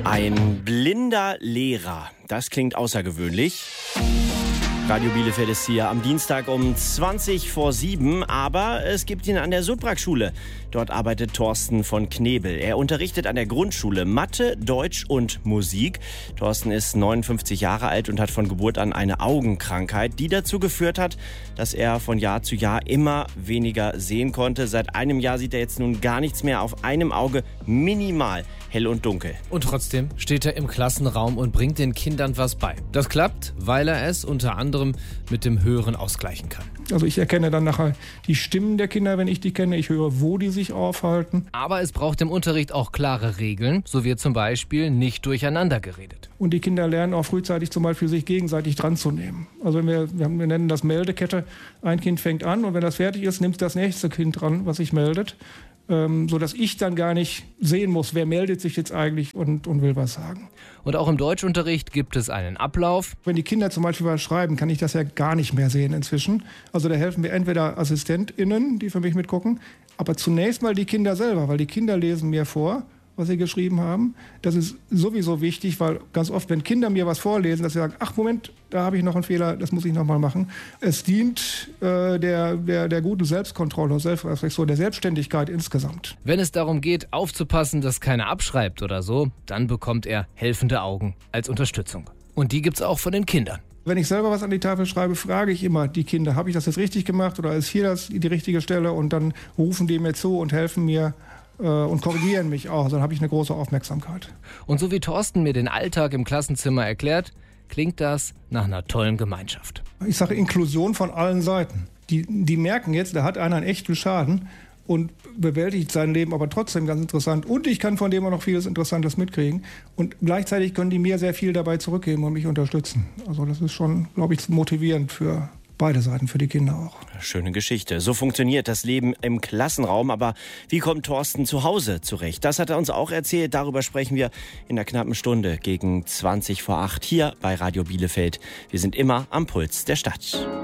Ein blinder Lehrer, das klingt außergewöhnlich. Radio Bielefeld ist hier am Dienstag um 7:20, aber es gibt ihn an der Sudbrack-Schule. Dort arbeitet Thorsten von Knebel. Er unterrichtet an der Grundschule Mathe, Deutsch und Musik. Thorsten ist 59 Jahre alt und hat von Geburt an eine Augenkrankheit, die dazu geführt hat, dass er von Jahr zu Jahr immer weniger sehen konnte. Seit einem Jahr sieht er jetzt nun gar nichts mehr, auf einem Auge minimal hell und dunkel. Und trotzdem steht er im Klassenraum und bringt den Kindern was bei. Das klappt, weil er es unter anderem mit dem Hören ausgleichen kann. Also ich erkenne dann nachher die Stimmen der Kinder, wenn ich die kenne. Ich höre, wo die sich aufhalten. Aber es braucht im Unterricht auch klare Regeln. So wird zum Beispiel nicht durcheinander geredet. Und die Kinder lernen auch frühzeitig zum Beispiel, sich gegenseitig dran zu nehmen. Also wir nennen das Meldekette. Ein Kind fängt an und wenn das fertig ist, nimmt das nächste Kind dran, was sich meldet. Sodass ich dann gar nicht sehen muss, wer meldet sich jetzt eigentlich und will was sagen. Und auch im Deutschunterricht gibt es einen Ablauf. Wenn die Kinder zum Beispiel was schreiben, kann ich das ja gar nicht mehr sehen inzwischen. Also da helfen mir entweder AssistentInnen, die für mich mitgucken, aber zunächst mal die Kinder selber, weil die Kinder lesen mir vor, was sie geschrieben haben. Das ist sowieso wichtig, weil ganz oft, wenn Kinder mir was vorlesen, dass sie sagen, ach Moment, da habe ich noch einen Fehler, das muss ich noch mal machen. Es dient der guten Selbstkontrolle, Selbstreflexion, der Selbstständigkeit insgesamt. Wenn es darum geht, aufzupassen, dass keiner abschreibt oder so, dann bekommt er helfende Augen als Unterstützung. Und die gibt's auch von den Kindern. Wenn ich selber was an die Tafel schreibe, frage ich immer die Kinder, habe ich das jetzt richtig gemacht oder ist hier die richtige Stelle? Und dann rufen die mir zu und helfen mir und korrigieren mich auch. Dann habe ich eine große Aufmerksamkeit. Und so wie Thorsten mir den Alltag im Klassenzimmer erklärt, klingt das nach einer tollen Gemeinschaft. Ich sage Inklusion von allen Seiten. Die merken jetzt, da hat einer einen echten Schaden und bewältigt sein Leben aber trotzdem ganz interessant. Und ich kann von dem auch noch vieles Interessantes mitkriegen. Und gleichzeitig können die mir sehr viel dabei zurückgeben und mich unterstützen. Also das ist schon, glaube ich, motivierend für beide Seiten, für die Kinder auch. Schöne Geschichte. So funktioniert das Leben im Klassenraum. Aber wie kommt Thorsten zu Hause zurecht? Das hat er uns auch erzählt. Darüber sprechen wir in einer knappen Stunde gegen 7:20 hier bei Radio Bielefeld. Wir sind immer am Puls der Stadt.